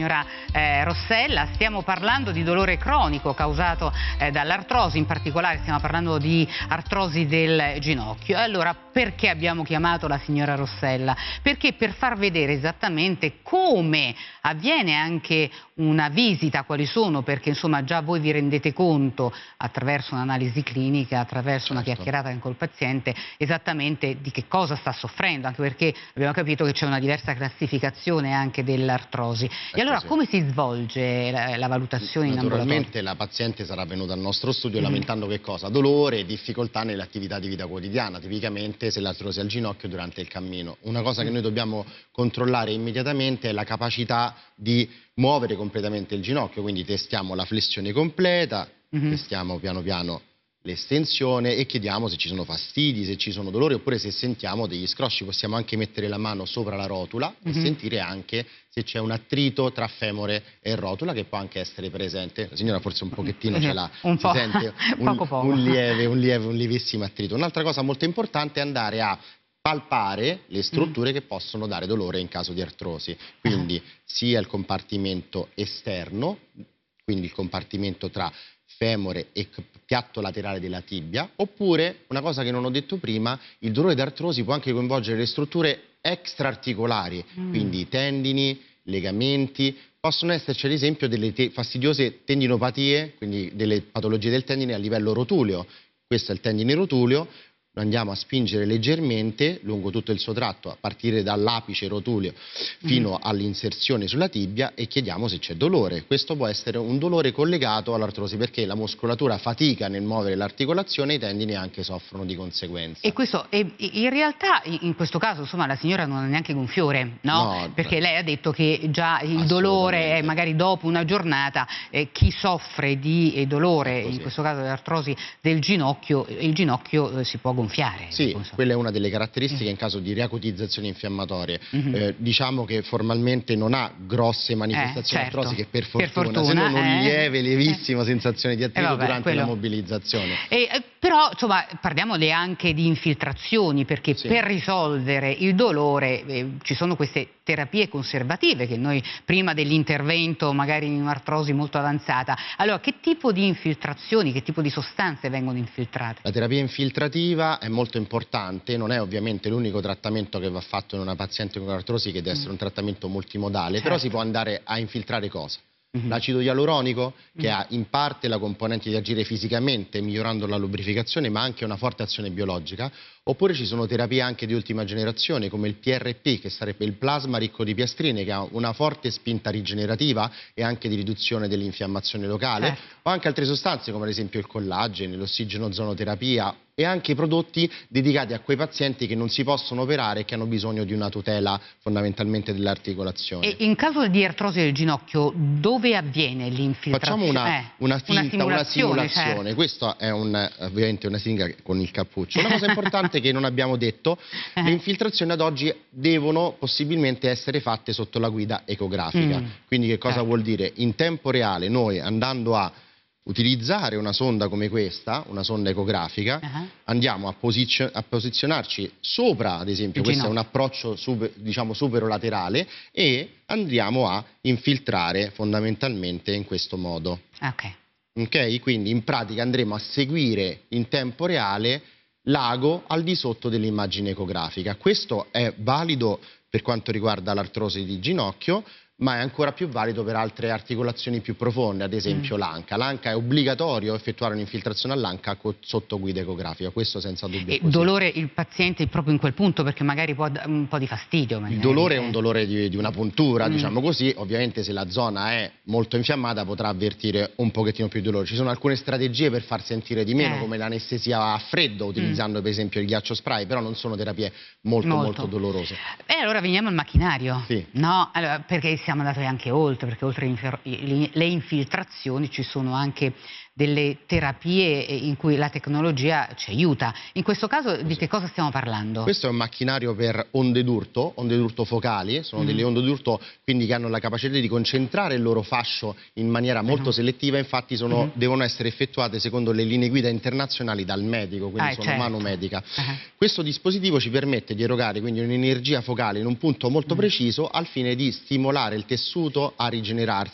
signora Rossella. Stiamo parlando di dolore cronico causato dall'artrosi, in particolare stiamo parlando di artrosi del ginocchio. Allora, perché abbiamo chiamato la signora Rossella? Perché per far vedere esattamente come avviene anche una visita, quali sono, perché insomma già voi vi rendete conto attraverso un'analisi clinica, attraverso una chiacchierata con il paziente, esattamente di che cosa sta soffrendo, anche perché abbiamo capito che c'è una diversa classificazione anche dell'artrosi. E allora come si svolge la valutazione in ambulatorio? Naturalmente la paziente sarà venuta al nostro studio lamentando che cosa? Dolore e difficoltà nelle attività di vita quotidiana, tipicamente se l'artrosi al ginocchio durante il cammino. Una cosa che noi dobbiamo controllare immediatamente è la capacità di muovere completamente il ginocchio, quindi testiamo la flessione completa, testiamo piano piano l'estensione e chiediamo se ci sono fastidi, se ci sono dolori oppure se sentiamo degli scrosci. Possiamo anche mettere la mano sopra la rotula e sentire anche se c'è un attrito tra femore e rotula che può anche essere presente. La signora forse un pochettino ce l'ha, si sente un lievissimo attrito. Un'altra cosa molto importante è andare a palpare le strutture che possono dare dolore in caso di artrosi, quindi sia il compartimento esterno, quindi il compartimento tra femore e piatto laterale della tibia, oppure, una cosa che non ho detto prima, il dolore d'artrosi può anche coinvolgere le strutture extraarticolari, quindi i tendini, legamenti, possono esserci ad esempio delle fastidiose tendinopatie, quindi delle patologie del tendine a livello rotuleo. Questo è il tendine rotuleo. Lo andiamo a spingere leggermente lungo tutto il suo tratto, a partire dall'apice rotuleo fino all'inserzione sulla tibia e chiediamo se c'è dolore. Questo può essere un dolore collegato all'artrosi perché la muscolatura fatica nel muovere l'articolazione e i tendini anche soffrono di conseguenza. E questo, in realtà in questo caso insomma la signora non ha neanche gonfiore, no? Perché lei ha detto che già il dolore è magari dopo una giornata, chi soffre di dolore, in questo caso dell'artrosi del ginocchio, il ginocchio si può gonfiare. Sì, quella è una delle caratteristiche in caso di riacutizzazioni infiammatorie. Diciamo che formalmente non ha grosse manifestazioni artrosi, che per fortuna, se non un lievissima sensazione di attrito durante la mobilizzazione. Però insomma parliamo anche di infiltrazioni, perché per risolvere il dolore ci sono queste terapie conservative che noi prima dell'intervento magari in un'artrosi molto avanzata. Allora che tipo di infiltrazioni, che tipo di sostanze vengono infiltrate? La terapia infiltrativa è molto importante, non è ovviamente l'unico trattamento che va fatto in una paziente con artrosi, che deve essere un trattamento multimodale, però si può andare a infiltrare cosa? L'acido ialuronico, che ha in parte la componente di agire fisicamente migliorando la lubrificazione ma anche una forte azione biologica, oppure ci sono terapie anche di ultima generazione come il PRP, che sarebbe il plasma ricco di piastrine, che ha una forte spinta rigenerativa e anche di riduzione dell'infiammazione locale, o anche altre sostanze come ad esempio il collagene, l'ossigenozonoterapia e anche prodotti dedicati a quei pazienti che non si possono operare e che hanno bisogno di una tutela fondamentalmente dell'articolazione. E in caso di artrosi del ginocchio dove avviene l'infiltrazione? Facciamo una simulazione. Certo. Questa è ovviamente una siringa con il cappuccio. Una cosa importante che non abbiamo detto, le infiltrazioni ad oggi devono possibilmente essere fatte sotto la guida ecografica. Quindi che cosa vuol dire? In tempo reale noi, andando a utilizzare una sonda come questa, una sonda ecografica, andiamo a posizionarci sopra, ad esempio, questo è un approccio superolaterale, e andiamo a infiltrare fondamentalmente in questo modo. Ok? Quindi in pratica andremo a seguire in tempo reale l'ago al di sotto dell'immagine ecografica. Questo è valido per quanto riguarda l'artrosi di ginocchio, ma è ancora più valido per altre articolazioni più profonde, ad esempio l'anca. L'anca è obbligatorio effettuare un'infiltrazione all'anca sotto guida ecografica, questo senza dubbio. E dolore il paziente proprio in quel punto, perché magari può dare un po' di fastidio. Il dolore è un dolore di una puntura, diciamo così. Ovviamente se la zona è molto infiammata potrà avvertire un pochettino più di dolore. Ci sono alcune strategie per far sentire di meno, come l'anestesia a freddo, utilizzando per esempio il ghiaccio spray, però non sono terapie molto dolorose. E allora veniamo al macchinario. No? Allora, perché siamo andati anche oltre, perché oltre le infiltrazioni ci sono anche delle terapie in cui la tecnologia ci aiuta. In questo caso di che cosa stiamo parlando? Questo è un macchinario per onde d'urto focali, sono delle onde d'urto quindi che hanno la capacità di concentrare il loro fascio in maniera molto selettiva, infatti devono essere effettuate secondo le linee guida internazionali dal medico, quindi sono mano medica. Questo dispositivo ci permette di erogare quindi un'energia focale in un punto molto preciso al fine di stimolare il tessuto a rigenerarsi